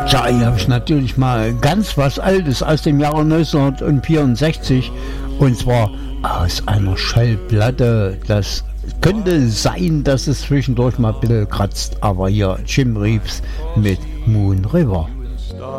Ja, hier habe ich natürlich mal ganz was Altes aus dem Jahre 1964 und zwar aus einer Schallplatte. Das könnte sein, dass es zwischendurch mal ein bisschen kratzt, aber hier Jim Reeves mit Moon River.